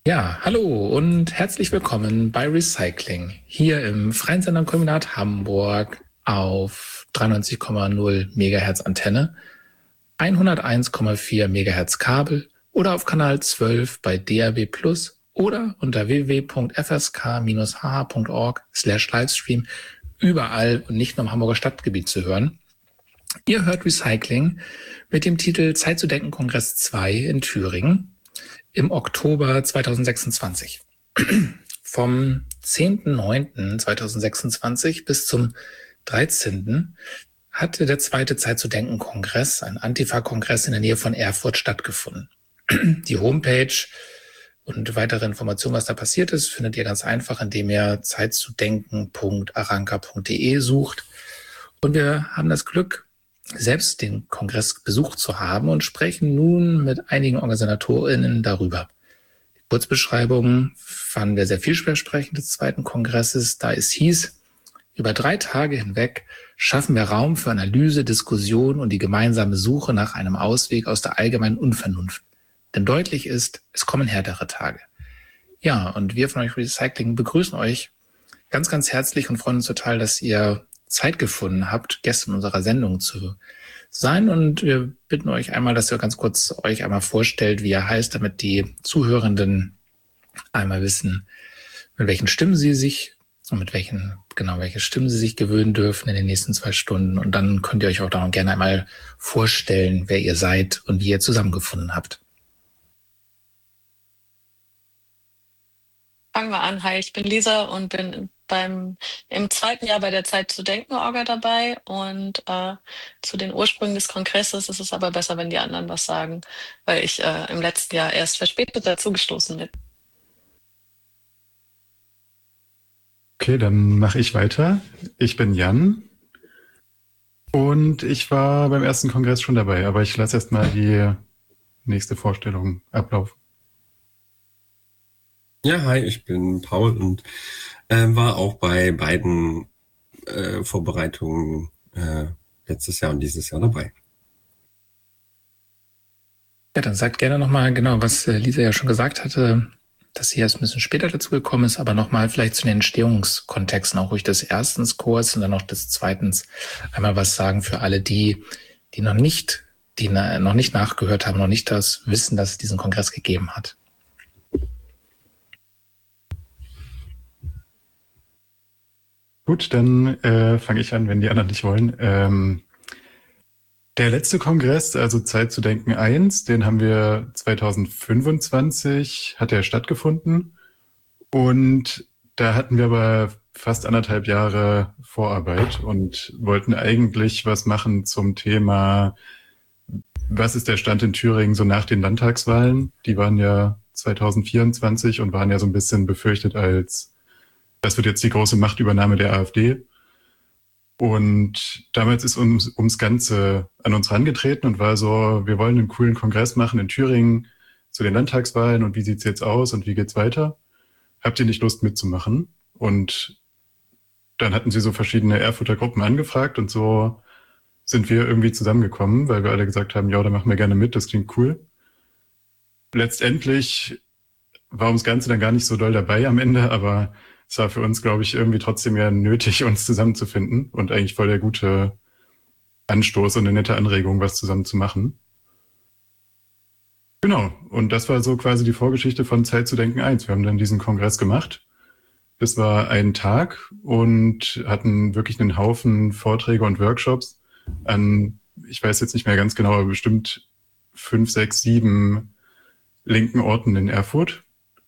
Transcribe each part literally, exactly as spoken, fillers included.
Ja, hallo und herzlich willkommen bei Recycling, hier im Freien Senderkombinat Hamburg auf dreiundneunzig Komma null Megahertz Antenne, hunderteins Komma vier Megahertz Kabel oder auf Kanal zwölf bei D A B plus oder unter w w w punkt f s k dash h h punkt org slash livestream überall und nicht nur im Hamburger Stadtgebiet zu hören. Ihr hört Recycling mit dem Titel Zeit zu denken Kongress zwei in Thüringen im Oktober zweitausendsechsundzwanzig. Vom zehnten neunten zweitausendsechsundzwanzig bis zum dreizehnten hatte der zweite Zeit zu denken Kongress, ein Antifa-Kongress in der Nähe von Erfurt stattgefunden. Die Homepage und weitere Informationen, was da passiert ist, findet ihr ganz einfach, indem ihr zeitzudenken punkt aranka punkt de sucht. Und wir haben das Glück, selbst den Kongress besucht zu haben und sprechen nun mit einigen OrganisatorInnen darüber. Die Kurzbeschreibung fanden wir sehr vielversprechend des zweiten Kongresses, da es hieß, über drei Tage hinweg schaffen wir Raum für Analyse, Diskussion und die gemeinsame Suche nach einem Ausweg aus der allgemeinen Unvernunft. Denn deutlich ist, es kommen härtere Tage. Ja, und wir von euch Recycling begrüßen euch ganz, ganz herzlich und freuen uns total, dass ihr Zeit gefunden habt, Gäste in unserer Sendung zu sein. Und wir bitten euch einmal, dass ihr ganz kurz euch einmal vorstellt, wie ihr heißt, damit die Zuhörenden einmal wissen, mit welchen Stimmen sie sich und mit welchen, genau, welche Stimmen sie sich gewöhnen dürfen in den nächsten zwei Stunden. Und dann könnt ihr euch auch da noch gerne einmal vorstellen, wer ihr seid und wie ihr zusammengefunden habt. Fangen wir an. Hi, ich bin Lisa und bin beim im zweiten Jahr bei der Zeit zu denken Orga dabei. Und äh, zu den Ursprüngen des Kongresses ist es aber besser, wenn die anderen was sagen, weil ich äh, im letzten Jahr erst verspätet dazugestoßen bin. Okay, dann mache ich weiter. Ich bin Jan und ich war beim ersten Kongress schon dabei, aber ich lasse erst mal die nächste Vorstellung ablaufen. Ja, hi, ich bin Paul und äh, war auch bei beiden äh, Vorbereitungen äh, letztes Jahr und dieses Jahr dabei. Ja, dann sagt gerne nochmal genau, was äh, Lisa ja schon gesagt hatte, dass sie erst ein bisschen später dazu gekommen ist, aber nochmal vielleicht zu den Entstehungskontexten, auch ruhig des erstens Kurs und dann noch des zweitens einmal was sagen für alle die, die noch nicht, die na, noch nicht nachgehört haben, noch nicht das wissen, dass es diesen Kongress gegeben hat. Gut, dann äh, fange ich an, wenn die anderen nicht wollen. Ähm, der letzte Kongress, also Zeit zu denken eins, den haben wir zweitausendfünfundzwanzig, hat er stattgefunden. Und da hatten wir aber fast anderthalb Jahre Vorarbeit und wollten eigentlich was machen zum Thema, was ist der Stand in Thüringen so nach den Landtagswahlen? Die waren ja zweitausendvierundzwanzig und waren ja so ein bisschen befürchtet als das wird jetzt die große Machtübernahme der AfD. Und damals ist uns ums Ganze an uns herangetreten und war so, wir wollen einen coolen Kongress machen in Thüringen zu den Landtagswahlen und wie sieht's jetzt aus und wie geht's weiter? Habt ihr nicht Lust mitzumachen? Und dann hatten sie so verschiedene Erfurter Gruppen angefragt und so sind wir irgendwie zusammengekommen, weil wir alle gesagt haben, ja, da machen wir gerne mit, das klingt cool. Letztendlich war ums Ganze dann gar nicht so doll dabei am Ende, aber es war für uns, glaube ich, irgendwie trotzdem ja nötig, uns zusammenzufinden und eigentlich voll der gute Anstoß und eine nette Anregung, was zusammen zu machen. Genau, und das war so quasi die Vorgeschichte von Zeit zu denken eins. Wir haben dann diesen Kongress gemacht. Das war ein Tag und hatten wirklich einen Haufen Vorträge und Workshops an, ich weiß jetzt nicht mehr ganz genau, aber bestimmt fünf, sechs, sieben linken Orten in Erfurt.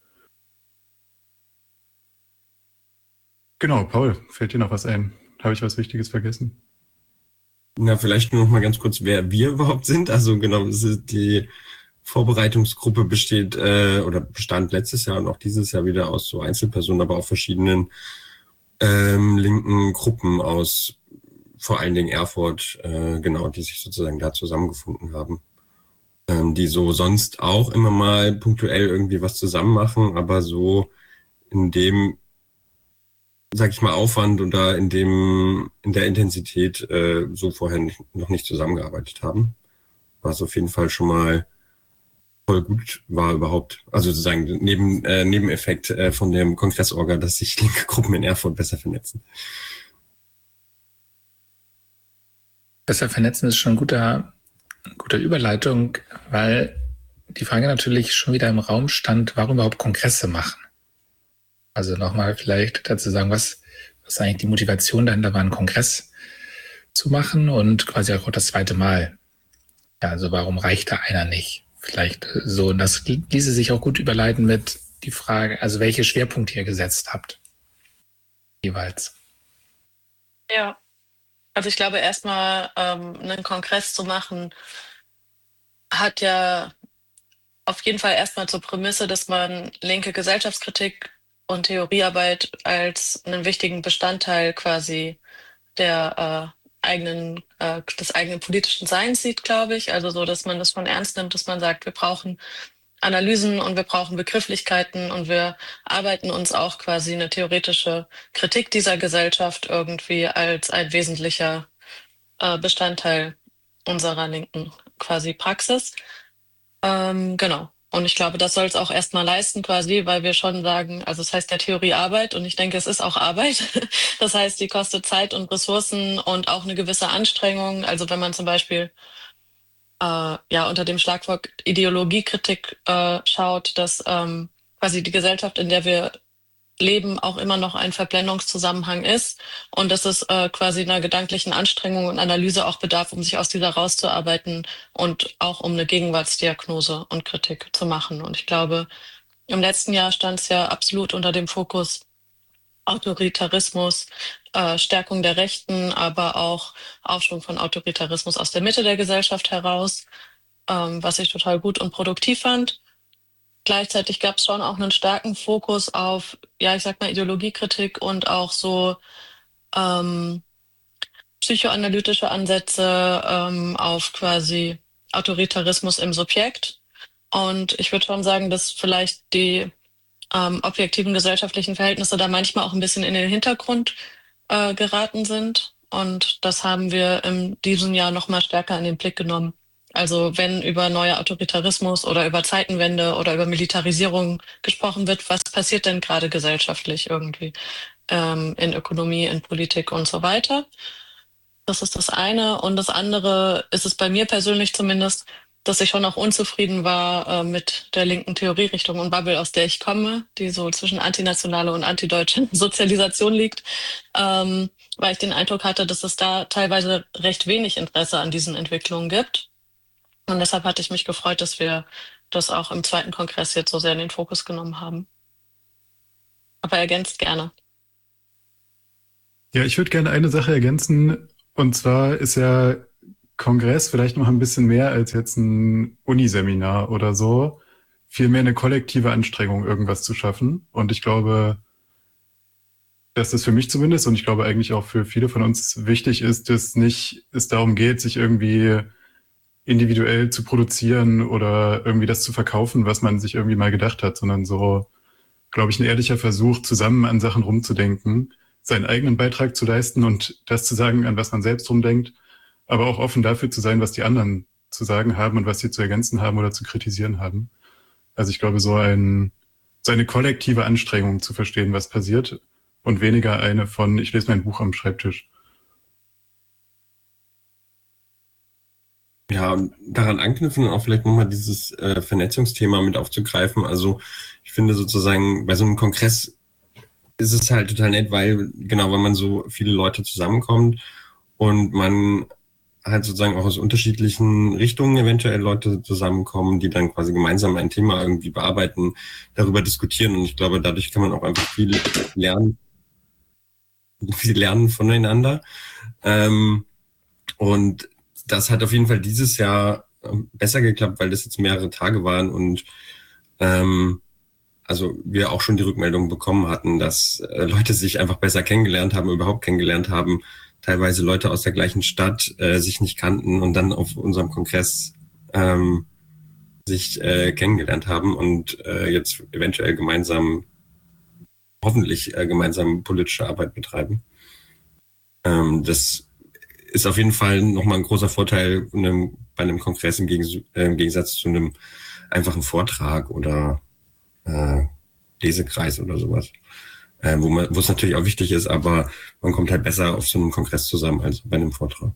Genau, Paul, fällt dir noch was ein? Habe ich was Wichtiges vergessen? Na, vielleicht nur noch mal ganz kurz, wer wir überhaupt sind. Also genau, die Vorbereitungsgruppe besteht äh, oder bestand letztes Jahr und auch dieses Jahr wieder aus so Einzelpersonen, aber auch verschiedenen ähm, linken Gruppen aus vor allen Dingen Erfurt, äh, genau, die sich sozusagen da zusammengefunden haben. Ähm, die so sonst auch immer mal punktuell irgendwie was zusammen machen, aber so in dem sag ich mal, Aufwand oder in dem, in der Intensität äh, so vorher nicht, noch nicht zusammengearbeitet haben. Was auf jeden Fall schon mal voll gut war überhaupt. Also sozusagen neben, äh, Nebeneffekt äh, von dem Kongressorga, dass sich linke Gruppen in Erfurt besser vernetzen. Besser vernetzen ist schon ein guter, guter Überleitung, weil die Frage natürlich schon wieder im Raum stand, warum überhaupt Kongresse machen. Also nochmal vielleicht dazu sagen, was, was eigentlich die Motivation dahinter war, einen Kongress zu machen und quasi auch das zweite Mal. Ja, also warum reicht da einer nicht? Vielleicht so, und das ließe sich auch gut überleiten mit die Frage, also welche Schwerpunkte ihr gesetzt habt. Jeweils. Ja, also ich glaube erstmal ähm, einen Kongress zu machen, hat ja auf jeden Fall erstmal zur Prämisse, dass man linke Gesellschaftskritik und Theoriearbeit als einen wichtigen Bestandteil quasi der äh, eigenen, äh, des eigenen politischen Seins sieht, glaube ich. Also so, dass man das schon ernst nimmt, dass man sagt, wir brauchen Analysen und wir brauchen Begrifflichkeiten und wir arbeiten uns auch quasi eine theoretische Kritik dieser Gesellschaft irgendwie als ein wesentlicher äh, Bestandteil unserer linken quasi Praxis. Ähm, genau. Und ich glaube, das soll es auch erstmal leisten quasi, weil wir schon sagen, also es heißt ja Theorie Arbeit und ich denke, es ist auch Arbeit. Das heißt, die kostet Zeit und Ressourcen und auch eine gewisse Anstrengung. Also wenn man zum Beispiel äh, ja unter dem Schlagwort Ideologiekritik äh, schaut, dass ähm, quasi die Gesellschaft, in der wir leben, auch immer noch ein Verblendungszusammenhang ist und dass es äh, quasi einer gedanklichen Anstrengung und Analyse auch bedarf, um sich aus dieser rauszuarbeiten und auch um eine Gegenwartsdiagnose und Kritik zu machen. Und ich glaube, im letzten Jahr stand es ja absolut unter dem Fokus Autoritarismus, äh, Stärkung der Rechten, aber auch Aufschwung von Autoritarismus aus der Mitte der Gesellschaft heraus, ähm, was ich total gut und produktiv fand. Gleichzeitig gab es schon auch einen starken Fokus auf, ja, ich sag mal, Ideologiekritik und auch so ähm, psychoanalytische Ansätze ähm, auf quasi Autoritarismus im Subjekt. Und ich würde schon sagen, dass vielleicht die ähm, objektiven gesellschaftlichen Verhältnisse da manchmal auch ein bisschen in den Hintergrund äh, geraten sind. Und das haben wir in diesem Jahr noch mal stärker in den Blick genommen. Also wenn über neuer Autoritarismus oder über Zeitenwende oder über Militarisierung gesprochen wird, was passiert denn gerade gesellschaftlich irgendwie ähm, in Ökonomie, in Politik und so weiter? Das ist das eine. Und das andere ist es bei mir persönlich zumindest, dass ich schon auch unzufrieden war äh, mit der linken Theorierichtung und Bubble, aus der ich komme, die so zwischen antinationale und antideutsche Sozialisation liegt, ähm, weil ich den Eindruck hatte, dass es da teilweise recht wenig Interesse an diesen Entwicklungen gibt. Und deshalb hatte ich mich gefreut, dass wir das auch im zweiten Kongress jetzt so sehr in den Fokus genommen haben. Aber ergänzt gerne. Ja, ich würde gerne eine Sache ergänzen. Und zwar ist ja Kongress vielleicht noch ein bisschen mehr als jetzt ein Uniseminar oder so. Vielmehr eine kollektive Anstrengung, irgendwas zu schaffen. Und ich glaube, dass es für mich zumindest und ich glaube eigentlich auch für viele von uns wichtig ist, dass nicht es darum geht, sich irgendwie individuell zu produzieren oder irgendwie das zu verkaufen, was man sich irgendwie mal gedacht hat, sondern so, glaube ich, ein ehrlicher Versuch, zusammen an Sachen rumzudenken, seinen eigenen Beitrag zu leisten und das zu sagen, an was man selbst rumdenkt, aber auch offen dafür zu sein, was die anderen zu sagen haben und was sie zu ergänzen haben oder zu kritisieren haben. Also ich glaube, so ein, so eine kollektive Anstrengung zu verstehen, was passiert und weniger eine von, ich lese mein Buch am Schreibtisch. Ja, und daran anknüpfen und auch vielleicht nochmal dieses äh, Vernetzungsthema mit aufzugreifen. Also ich finde sozusagen, bei so einem Kongress ist es halt total nett, weil, genau, wenn man so viele Leute zusammenkommt und man halt sozusagen auch aus unterschiedlichen Richtungen eventuell Leute zusammenkommen, die dann quasi gemeinsam ein Thema irgendwie bearbeiten, darüber diskutieren. Und ich glaube, dadurch kann man auch einfach viel lernen, viel lernen voneinander. Ähm, und das hat auf jeden Fall dieses Jahr besser geklappt, weil das jetzt mehrere Tage waren und ähm, also wir auch schon die Rückmeldung bekommen hatten, dass äh, Leute sich einfach besser kennengelernt haben, überhaupt kennengelernt haben, teilweise Leute aus der gleichen Stadt äh, sich nicht kannten und dann auf unserem Kongress ähm, sich äh, kennengelernt haben und äh, jetzt eventuell gemeinsam, hoffentlich äh, gemeinsam politische Arbeit betreiben. Ähm, das ist auf jeden Fall nochmal ein großer Vorteil einem, bei einem Kongress im, Gegens- äh, im Gegensatz zu einem einfach ein Vortrag oder äh, Lesekreis oder sowas. Äh, wo man, wo es natürlich auch wichtig ist, aber man kommt halt besser auf so einem Kongress zusammen als bei einem Vortrag.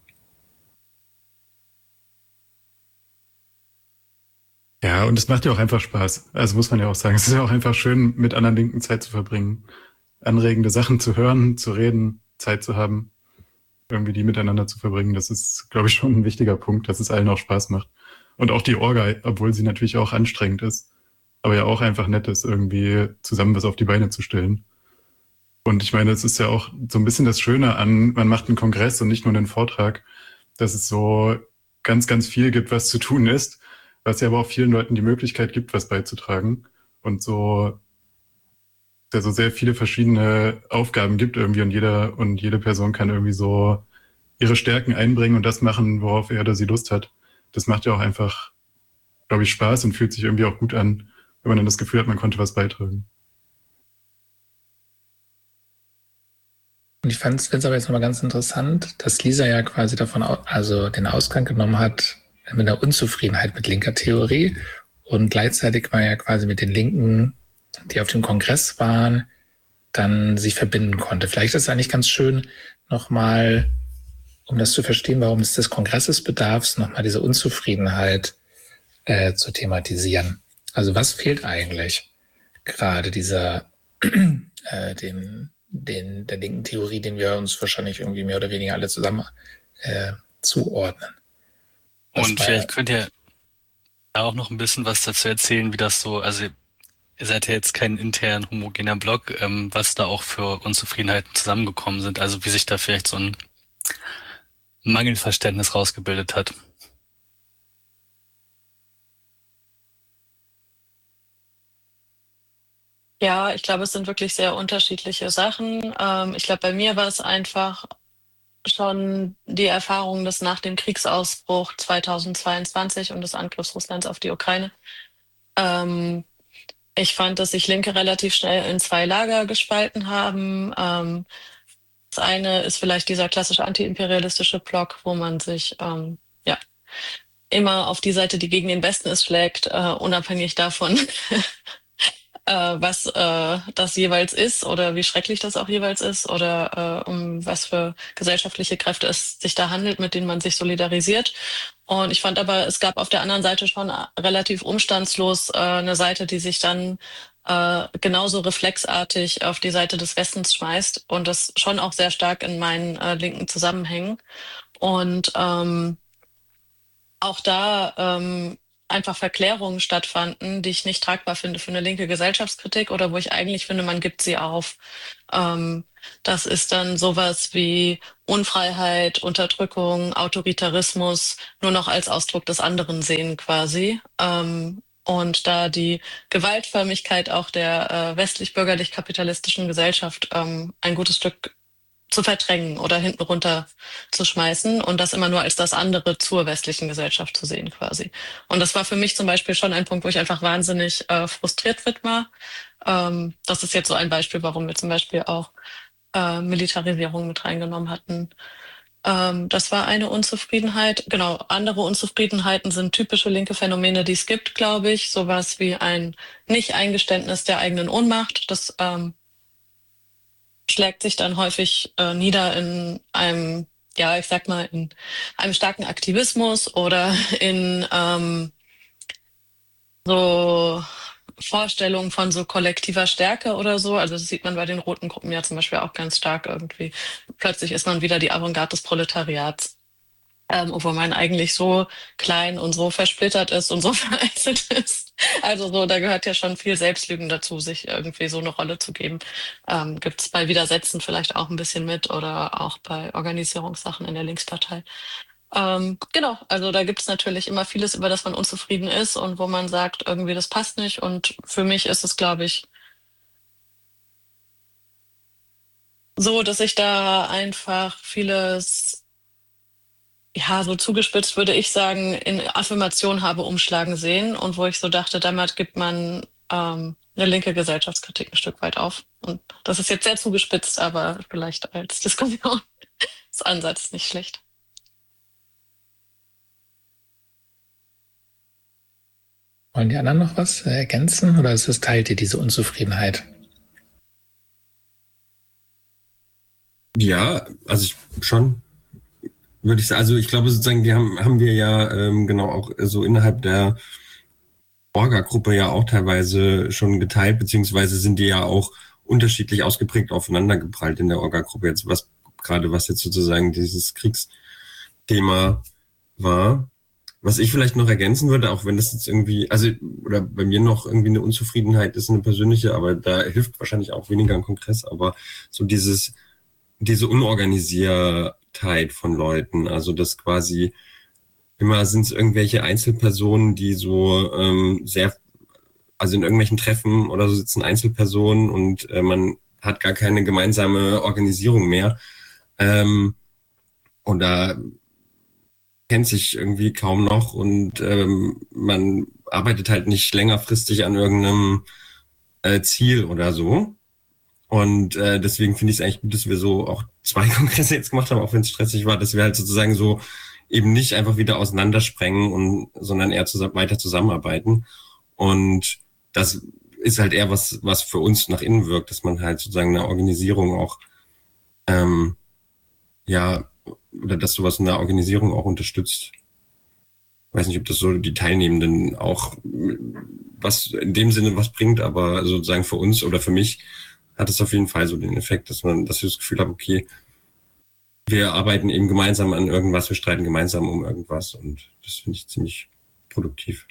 Ja, und es macht ja auch einfach Spaß. Also muss man ja auch sagen, es ist ja auch einfach schön, mit anderen Linken Zeit zu verbringen, anregende Sachen zu hören, zu reden, Zeit zu haben, irgendwie die miteinander zu verbringen. Das ist, glaube ich, schon ein wichtiger Punkt, dass es allen auch Spaß macht. Und auch die Orga, obwohl sie natürlich auch anstrengend ist, aber ja auch einfach nett ist, irgendwie zusammen was auf die Beine zu stellen. Und ich meine, es ist ja auch so ein bisschen das Schöne an, man macht einen Kongress und nicht nur einen Vortrag, dass es so ganz, ganz viel gibt, was zu tun ist, was ja aber auch vielen Leuten die Möglichkeit gibt, was beizutragen. Und so, ja, so sehr viele verschiedene Aufgaben gibt irgendwie und jeder und jede Person kann irgendwie so ihre Stärken einbringen und das machen, worauf er oder sie Lust hat. Das macht ja auch einfach, glaube ich, Spaß und fühlt sich irgendwie auch gut an, wenn man dann das Gefühl hat, man konnte was beitragen. Und ich fand es aber jetzt nochmal ganz interessant, dass Lisa ja quasi davon, au- also den Ausgang genommen hat mit der Unzufriedenheit mit linker Theorie und gleichzeitig war ja quasi mit den Linken, die auf dem Kongress waren, dann sich verbinden konnte. Vielleicht ist es eigentlich ganz schön, nochmal, um das zu verstehen, warum es des Kongresses bedarf, nochmal diese Unzufriedenheit äh, zu thematisieren. Also was fehlt eigentlich gerade dieser äh, dem den der linken Theorie, den wir uns wahrscheinlich irgendwie mehr oder weniger alle zusammen äh, zuordnen. Was Und war, vielleicht könnt ihr da auch noch ein bisschen was dazu erzählen, wie das so, also ihr seid ja jetzt kein intern homogener Block, ähm, was da auch für Unzufriedenheiten zusammengekommen sind, also wie sich da vielleicht so ein Mangelverständnis rausgebildet hat. Ja, ich glaube, es sind wirklich sehr unterschiedliche Sachen. Ähm, ich glaube, bei mir war es einfach schon die Erfahrung, dass nach dem Kriegsausbruch zweitausendzweiundzwanzig und des Angriffs Russlands auf die Ukraine, ähm, ich fand, dass sich Linke relativ schnell in zwei Lager gespalten haben. Ähm, das eine ist vielleicht dieser klassische antiimperialistische Block, wo man sich ähm, ja immer auf die Seite, die gegen den Westen ist, schlägt, äh, unabhängig davon, äh, was äh, das jeweils ist oder wie schrecklich das auch jeweils ist oder äh, um was für gesellschaftliche Kräfte es sich da handelt, mit denen man sich solidarisiert. Und ich fand aber, es gab auf der anderen Seite schon relativ umstandslos äh, eine Seite, die sich dann äh, genauso reflexartig auf die Seite des Westens schmeißt und das schon auch sehr stark in meinen äh, linken Zusammenhängen. Und ähm, auch da ähm, einfach Verklärungen stattfanden, die ich nicht tragbar finde für eine linke Gesellschaftskritik oder wo ich eigentlich finde, man gibt sie auf. Ähm, das ist dann sowas wie Unfreiheit, Unterdrückung, Autoritarismus nur noch als Ausdruck des anderen sehen quasi. Ähm, und da die Gewaltförmigkeit auch der äh, westlich-bürgerlich-kapitalistischen Gesellschaft ähm, ein gutes Stück zu verdrängen oder hinten runter zu schmeißen und das immer nur als das andere zur westlichen Gesellschaft zu sehen quasi. Und das war für mich zum Beispiel schon ein Punkt, wo ich einfach wahnsinnig äh, frustriert wird war. Ähm, das ist jetzt so ein Beispiel, warum wir zum Beispiel auch äh, Militarisierung mit reingenommen hatten. Ähm, das war eine Unzufriedenheit. Genau, andere Unzufriedenheiten sind typische linke Phänomene, die es gibt, glaube ich. Sowas wie ein Nicht-Eingeständnis der eigenen Ohnmacht. Das ähm, schlägt sich dann häufig äh, nieder in einem, ja, ich sag mal, in einem starken Aktivismus oder in ähm, so Vorstellungen von so kollektiver Stärke oder so. Also das sieht man bei den roten Gruppen ja zum Beispiel auch ganz stark irgendwie. Plötzlich ist man wieder die Avantgarde des Proletariats. Ähm, obwohl man eigentlich so klein und so versplittert ist und so vereinzelt ist. Also so, da gehört ja schon viel Selbstlügen dazu, sich irgendwie so eine Rolle zu geben. Ähm, gibt es bei Widersetzen vielleicht auch ein bisschen mit oder auch bei Organisierungssachen in der Linkspartei. Ähm, genau, also da gibt es natürlich immer vieles, über das man unzufrieden ist und wo man sagt, irgendwie das passt nicht. Und für mich ist es, glaube ich, so, dass ich da einfach vieles, ja, so zugespitzt würde ich sagen, in Affirmation habe umschlagen sehen und wo ich so dachte, damit gibt man ähm, eine linke Gesellschaftskritik ein Stück weit auf. Und das ist jetzt sehr zugespitzt, aber vielleicht als Diskussionsansatz nicht schlecht. Wollen die anderen noch was ergänzen oder ist es, teilt ihr diese Unzufriedenheit? Ja, also ich schon, würde ich sagen. Also ich glaube sozusagen, die haben, haben wir ja ähm, genau auch so innerhalb der Orga-Gruppe ja auch teilweise schon geteilt, beziehungsweise sind die ja auch unterschiedlich ausgeprägt aufeinander geprallt in der Orga-Gruppe. Jetzt was, gerade was jetzt sozusagen dieses Kriegsthema war. Was ich vielleicht noch ergänzen würde, auch wenn das jetzt irgendwie, also, oder bei mir noch irgendwie eine Unzufriedenheit ist, eine persönliche, aber da hilft wahrscheinlich auch weniger ein Kongress, aber so dieses, diese Unorganisiertheit von Leuten, also das quasi immer sind es irgendwelche Einzelpersonen, die so ähm, sehr, also in irgendwelchen Treffen oder so sitzen Einzelpersonen und äh, man hat gar keine gemeinsame Organisierung mehr. Ähm, und da kennt sich irgendwie kaum noch und ähm, man arbeitet halt nicht längerfristig an irgendeinem äh, Ziel oder so. Und äh, deswegen finde ich es eigentlich gut, dass wir so auch zwei Kongresse jetzt gemacht haben, auch wenn es stressig war, dass wir halt sozusagen so eben nicht einfach wieder auseinandersprengen und sondern eher zusammen, weiter zusammenarbeiten. Und das ist halt eher was, was für uns nach innen wirkt, dass man halt sozusagen eine Organisierung auch ähm, ja, oder dass sowas in der Organisierung auch unterstützt. Ich weiß nicht, ob das so die Teilnehmenden auch was in dem Sinne was bringt, aber sozusagen für uns oder für mich hat es auf jeden Fall so den Effekt, dass man, dass ich das Gefühl habe, okay, wir arbeiten eben gemeinsam an irgendwas, wir streiten gemeinsam um irgendwas und das finde ich ziemlich produktiv.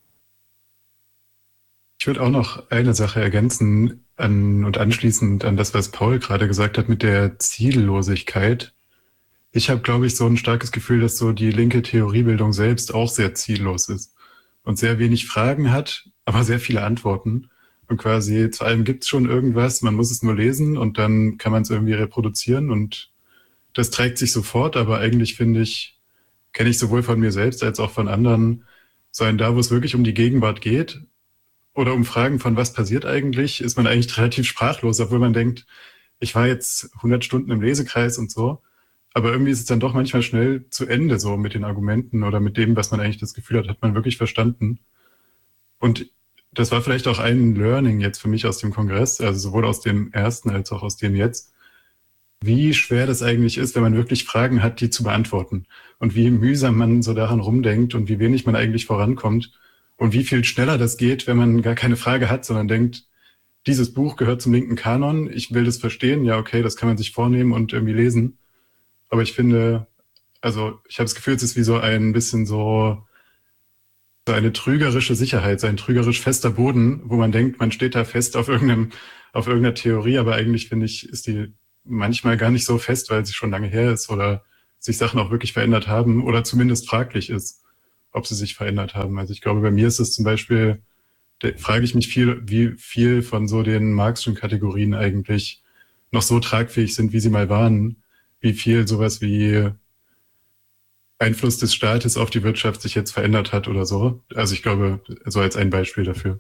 Ich würde auch noch eine Sache ergänzen an, und anschließend an das, was Paul gerade gesagt hat mit der Ziellosigkeit. Ich habe, glaube ich, so ein starkes Gefühl, dass so die linke Theoriebildung selbst auch sehr ziellos ist und sehr wenig Fragen hat, aber sehr viele Antworten. Und quasi zu allem gibt es schon irgendwas, man muss es nur lesen und dann kann man es irgendwie reproduzieren und das trägt sich sofort, aber eigentlich finde ich, kenne ich sowohl von mir selbst als auch von anderen, sein da, wo es wirklich um die Gegenwart geht oder um Fragen von was passiert eigentlich, ist man eigentlich relativ sprachlos, obwohl man denkt, ich war jetzt hundert Stunden im Lesekreis und so, aber irgendwie ist es dann doch manchmal schnell zu Ende so mit den Argumenten oder mit dem, was man eigentlich das Gefühl hat, hat man wirklich verstanden. Und das war vielleicht auch ein Learning jetzt für mich aus dem Kongress, also sowohl aus dem ersten als auch aus dem jetzt, wie schwer das eigentlich ist, wenn man wirklich Fragen hat, die zu beantworten und wie mühsam man so daran rumdenkt und wie wenig man eigentlich vorankommt und wie viel schneller das geht, wenn man gar keine Frage hat, sondern denkt, dieses Buch gehört zum linken Kanon, ich will das verstehen, ja okay, das kann man sich vornehmen und irgendwie lesen. Aber ich finde, also ich habe das Gefühl, es ist wie so ein bisschen so, so eine trügerische Sicherheit, so ein trügerisch fester Boden, wo man denkt, man steht da fest auf irgendeinem, auf irgendeiner Theorie, aber eigentlich finde ich, ist die manchmal gar nicht so fest, weil sie schon lange her ist oder sich Sachen auch wirklich verändert haben oder zumindest fraglich ist, ob sie sich verändert haben. Also ich glaube, bei mir ist es zum Beispiel, da frage ich mich viel, wie viel von so den Marxischen Kategorien eigentlich noch so tragfähig sind, wie sie mal waren, wie viel sowas wie Einfluss des Staates auf die Wirtschaft sich jetzt verändert hat oder so. Also ich glaube, so als ein Beispiel dafür.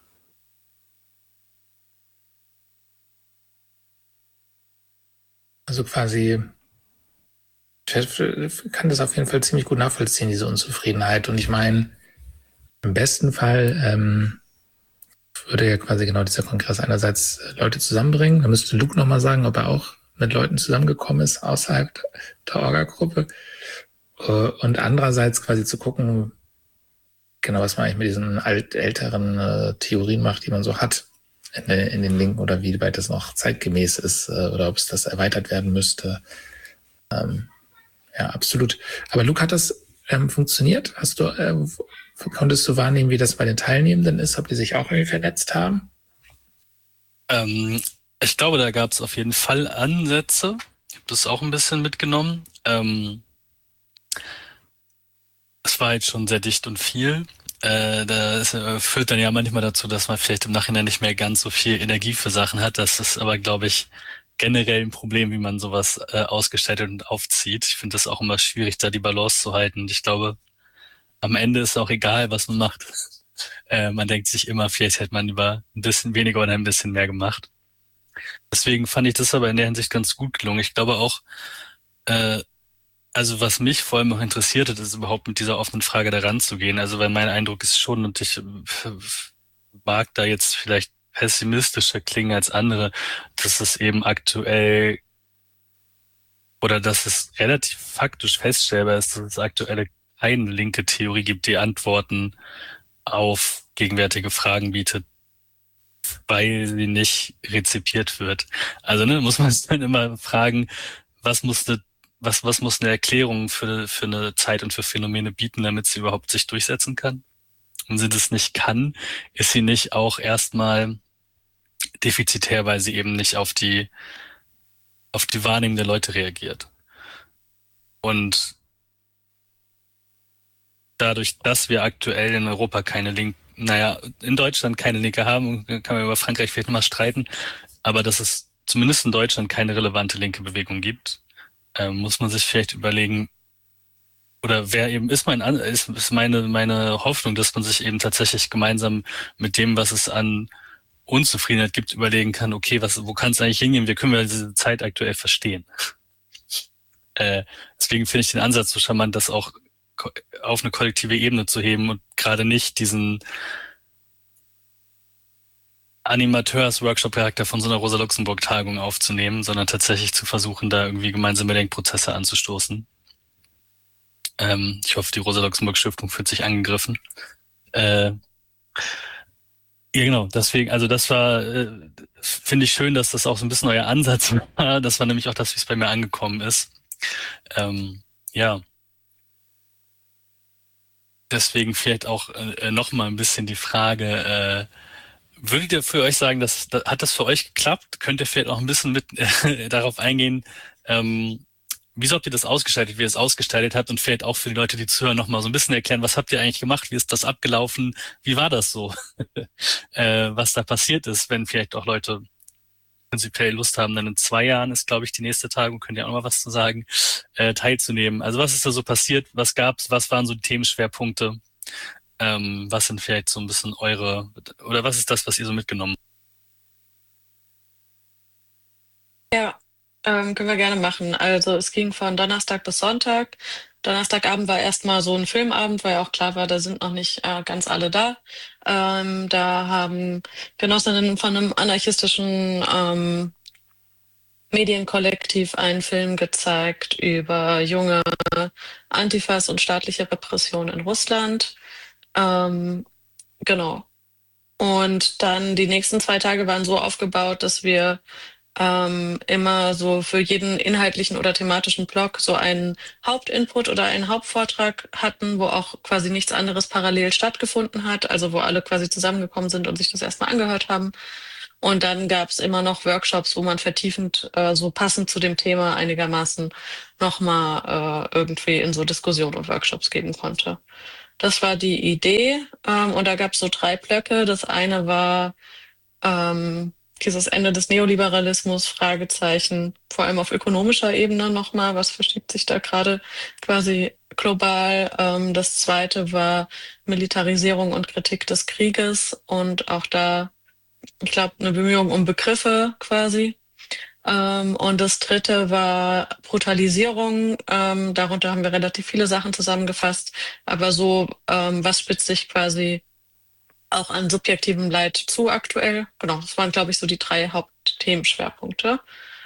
Also quasi, ich kann das auf jeden Fall ziemlich gut nachvollziehen, diese Unzufriedenheit. Und ich meine, im besten Fall ähm, würde ja quasi genau dieser Kongress einerseits Leute zusammenbringen. Da müsste Luke nochmal sagen, ob er auch mit Leuten zusammengekommen ist außerhalb der Orga-Gruppe. Und andererseits quasi zu gucken, genau, was man eigentlich mit diesen alt, älteren äh, Theorien macht, die man so hat in, in den Linken oder wie weit das noch zeitgemäß ist äh, oder ob es das erweitert werden müsste. Ähm, ja, absolut. Aber Luke, hat das ähm, funktioniert? Hast du, äh, konntest du wahrnehmen, wie das bei den Teilnehmenden ist, ob die sich auch irgendwie vernetzt haben? Ähm, ich glaube, da gab es auf jeden Fall Ansätze. Ich habe das auch ein bisschen mitgenommen. Ähm, es war jetzt schon sehr dicht und viel. Äh, das äh, führt dann ja manchmal dazu, dass man vielleicht im Nachhinein nicht mehr ganz so viel Energie für Sachen hat. Das ist aber, glaube ich, generell ein Problem, wie man sowas äh, ausgestaltet und aufzieht. Ich finde das auch immer schwierig, da die Balance zu halten. Und ich glaube, am Ende ist auch egal, was man macht. Äh, man denkt sich immer, vielleicht hätte man über ein bisschen weniger oder ein bisschen mehr gemacht. Deswegen fand ich das aber in der Hinsicht ganz gut gelungen. Ich glaube auch, äh, Also was mich vor allem noch interessiert hat, ist überhaupt mit dieser offenen Frage da ranzugehen. Also weil mein Eindruck ist schon, und ich mag da jetzt vielleicht pessimistischer klingen als andere, dass es eben aktuell oder dass es relativ faktisch feststellbar ist, dass es aktuell keine linke Theorie gibt, die Antworten auf gegenwärtige Fragen bietet, weil sie nicht rezipiert wird. Also ne, muss man sich dann immer fragen, was muss eine, was, was muss eine Erklärung für, für eine Zeit und für Phänomene bieten, damit sie überhaupt sich durchsetzen kann? Und wenn sie das nicht kann, ist sie nicht auch erstmal defizitär, weil sie eben nicht auf die, auf die Wahrnehmung der Leute reagiert. Und dadurch, dass wir aktuell in Europa keine Linke, naja, in Deutschland keine Linke haben, kann man über Frankreich vielleicht nochmal streiten, aber dass es zumindest in Deutschland keine relevante linke Bewegung gibt, äh, muss man sich vielleicht überlegen, oder wer eben ist mein ist, ist meine meine Hoffnung, dass man sich eben tatsächlich gemeinsam mit dem, was es an Unzufriedenheit gibt, überlegen kann, okay, was, wo kann es eigentlich hingehen? Wie können wir diese Zeit aktuell verstehen? Äh, deswegen finde ich den Ansatz so charmant, das auch auf eine kollektive Ebene zu heben und gerade nicht diesen Animateurs-Workshop-Charakter von so einer Rosa-Luxemburg-Tagung aufzunehmen, sondern tatsächlich zu versuchen, da irgendwie gemeinsame Denkprozesse anzustoßen. Ähm, ich hoffe, die Rosa-Luxemburg-Stiftung fühlt sich angegriffen. Äh, ja, genau, deswegen, also das war, äh, finde ich schön, dass das auch so ein bisschen euer Ansatz war. Das war nämlich auch das, wie es bei mir angekommen ist. Ähm, ja. Deswegen vielleicht auch äh, noch mal ein bisschen die Frage, äh, würdet ihr für euch sagen, dass, dass hat das für euch geklappt? Könnt ihr vielleicht auch ein bisschen mit äh, darauf eingehen, ähm, wieso habt ihr das ausgestaltet, wie ihr es ausgestaltet habt und vielleicht auch für die Leute, die zuhören, noch mal so ein bisschen erklären, was habt ihr eigentlich gemacht, wie ist das abgelaufen, wie war das so, äh, was da passiert ist, wenn vielleicht auch Leute prinzipiell Lust haben, dann in zwei Jahren ist, glaube ich, die nächste Tagung, könnt ihr auch noch mal was zu sagen, äh, teilzunehmen. Also was ist da so passiert, was gab's, was waren so die Themenschwerpunkte, ähm, was sind vielleicht so ein bisschen eure, oder was ist das, was ihr so mitgenommen habt? Ja, ähm, können wir gerne machen. Also es ging von Donnerstag bis Sonntag. Donnerstagabend war erstmal so ein Filmabend, weil ja auch klar war, da sind noch nicht äh, ganz alle da. Ähm, da haben Genossinnen von einem anarchistischen ähm, Medienkollektiv einen Film gezeigt über junge Antifas und staatliche Repression in Russland. Ähm, genau. Und dann die nächsten zwei Tage waren so aufgebaut, dass wir ähm, immer so für jeden inhaltlichen oder thematischen Block so einen Hauptinput oder einen Hauptvortrag hatten, wo auch quasi nichts anderes parallel stattgefunden hat, also wo alle quasi zusammengekommen sind und sich das erstmal angehört haben. Und dann gab es immer noch Workshops, wo man vertiefend, äh, so passend zu dem Thema einigermaßen nochmal äh, irgendwie in so Diskussionen und Workshops gehen konnte. Das war die Idee. Ähm, und da gab es so drei Blöcke. Das eine war ähm, dieses Ende des Neoliberalismus, Fragezeichen, vor allem auf ökonomischer Ebene nochmal, was verschiebt sich da gerade quasi global. Ähm, das zweite war Militarisierung und Kritik des Krieges und auch da, ich glaube, eine Bemühung um Begriffe quasi. Ähm, und das dritte war Brutalisierung. Ähm, darunter haben wir relativ viele Sachen zusammengefasst. Aber so, ähm, was spitzt sich quasi auch an subjektivem Leid zu aktuell? Genau, das waren, glaube ich, so die drei Hauptthemenschwerpunkte.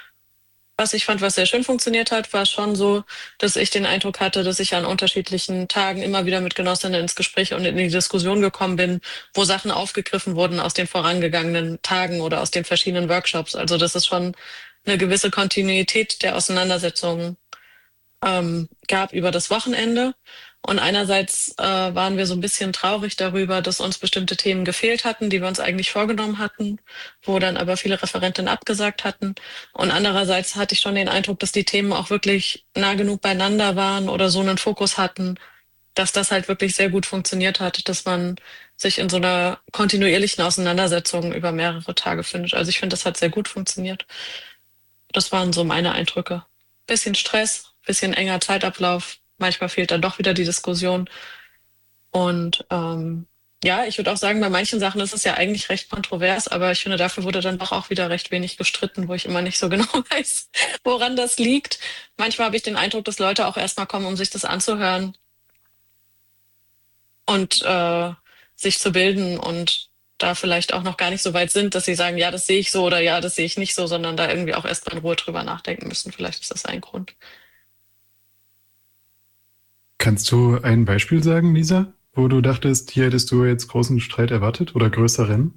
Was ich fand, was sehr schön funktioniert hat, war schon so, dass ich den Eindruck hatte, dass ich an unterschiedlichen Tagen immer wieder mit Genossinnen ins Gespräch und in die Diskussion gekommen bin, wo Sachen aufgegriffen wurden aus den vorangegangenen Tagen oder aus den verschiedenen Workshops. Also dass es schon eine gewisse Kontinuität der Auseinandersetzungen ähm, gab über das Wochenende. Und einerseits äh, waren wir so ein bisschen traurig darüber, dass uns bestimmte Themen gefehlt hatten, die wir uns eigentlich vorgenommen hatten, wo dann aber viele Referentinnen abgesagt hatten. Und andererseits hatte ich schon den Eindruck, dass die Themen auch wirklich nah genug beieinander waren oder so einen Fokus hatten, dass das halt wirklich sehr gut funktioniert hat, dass man sich in so einer kontinuierlichen Auseinandersetzung über mehrere Tage findet. Also ich finde, das hat sehr gut funktioniert. Das waren so meine Eindrücke. Bisschen Stress, bisschen enger Zeitablauf. Manchmal fehlt dann doch wieder die Diskussion. Und ähm, Ja, ich würde auch sagen, bei manchen Sachen ist es ja eigentlich recht kontrovers, aber ich finde, dafür wurde dann doch auch wieder recht wenig gestritten, wo ich immer nicht so genau weiß, woran das liegt. Manchmal habe ich den Eindruck, dass Leute auch erstmal kommen, um sich das anzuhören und äh, sich zu bilden und da vielleicht auch noch gar nicht so weit sind, dass sie sagen, ja, das sehe ich so oder ja, das sehe ich nicht so, sondern da irgendwie auch erstmal in Ruhe drüber nachdenken müssen. Vielleicht ist das ein Grund. Kannst du ein Beispiel sagen, Lisa, wo du dachtest, hier hättest du jetzt großen Streit erwartet oder größeren?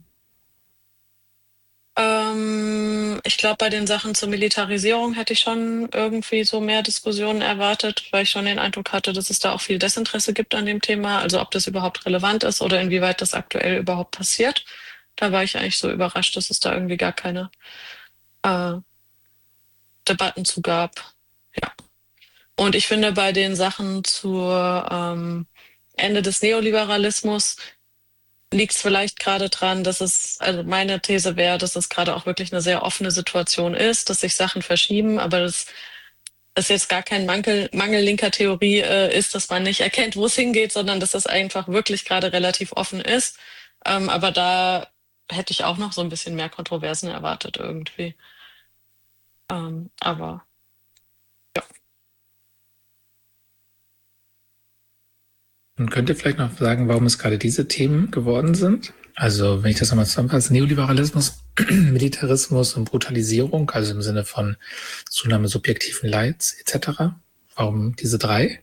Ähm, ich glaube, bei den Sachen zur Militarisierung hätte ich schon irgendwie so mehr Diskussionen erwartet, weil ich schon den Eindruck hatte, dass es da auch viel Desinteresse gibt an dem Thema, also ob das überhaupt relevant ist oder inwieweit das aktuell überhaupt passiert. Da war ich eigentlich so überrascht, dass es da irgendwie gar keine äh, Debatten zu gab. Ja. Und ich finde, bei den Sachen zur ähm, Ende des Neoliberalismus liegt es vielleicht gerade dran, dass es, also meine These wäre, dass es gerade auch wirklich eine sehr offene Situation ist, dass sich Sachen verschieben, aber dass es jetzt gar kein Mangel, Mangel linker Theorie äh, ist, dass man nicht erkennt, wo es hingeht, sondern dass es einfach wirklich gerade relativ offen ist. Ähm, aber da hätte ich auch noch so ein bisschen mehr Kontroversen erwartet irgendwie. Ähm, aber Und könnt ihr vielleicht noch sagen, warum es gerade diese Themen geworden sind? Also, wenn ich das nochmal zusammenfasse, Neoliberalismus, Militarismus und Brutalisierung, also im Sinne von Zunahme subjektiven Leids et cetera. Warum diese drei?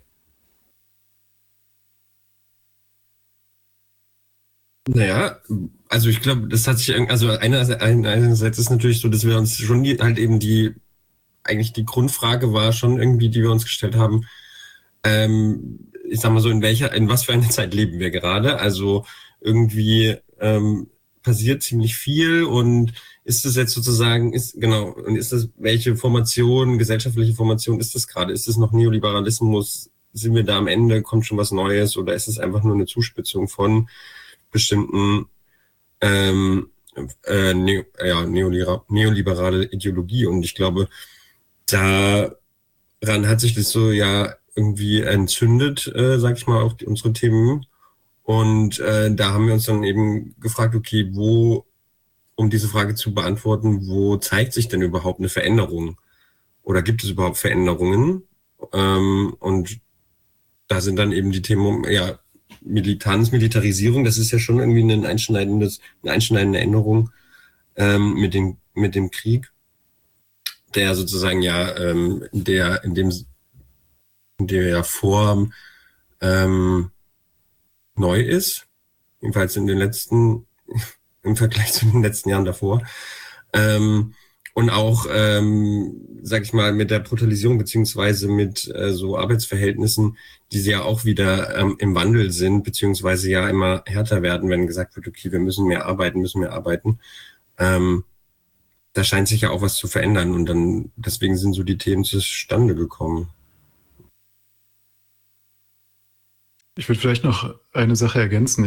Naja, also ich glaube, das hat sich, irg- also einerseits, einerseits ist natürlich so, dass wir uns schon die, halt eben die, eigentlich die Grundfrage war schon irgendwie, die wir uns gestellt haben, ähm, ich sag mal so, in welcher, in was für einer Zeit leben wir gerade? Also irgendwie ähm, passiert ziemlich viel und ist es jetzt sozusagen, ist genau, und ist das, welche Formation, gesellschaftliche Formation ist das gerade? Ist es noch Neoliberalismus? Sind wir da am Ende, kommt schon was Neues oder ist es einfach nur eine Zuspitzung von bestimmten ähm, äh, ne, ja, neoliberale, neoliberale Ideologie? Und ich glaube, daran hat sich das so ja irgendwie entzündet, äh, sag ich mal, auch die, unsere Themen. Und äh, da haben wir uns dann eben gefragt, okay, wo, um diese Frage zu beantworten, wo zeigt sich denn überhaupt eine Veränderung? Oder gibt es überhaupt Veränderungen? Ähm, und da sind dann eben die Themen, ja, Militanz, Militarisierung, das ist ja schon irgendwie ein einschneidendes, eine einschneidende Änderung ähm, mit dem, mit dem Krieg, der sozusagen ja, ähm, der in dem in der Form ähm, neu ist, jedenfalls in den letzten, im Vergleich zu den letzten Jahren davor. Ähm, und auch, ähm, sag ich mal, mit der Brutalisierung beziehungsweise mit äh, so Arbeitsverhältnissen, die ja auch wieder ähm, im Wandel sind, beziehungsweise ja immer härter werden, wenn gesagt wird, okay, wir müssen mehr arbeiten, müssen mehr arbeiten. Ähm, da scheint sich ja auch was zu verändern und dann deswegen sind so die Themen zustande gekommen. Ich würde vielleicht noch eine Sache ergänzen.